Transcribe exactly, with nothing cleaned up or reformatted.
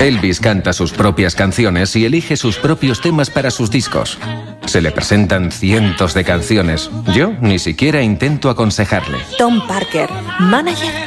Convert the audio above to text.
Elvis canta sus propias canciones y elige sus propios temas para sus discos. Se le presentan cientos de canciones. Yo ni siquiera intento aconsejarle. Tom Parker, manager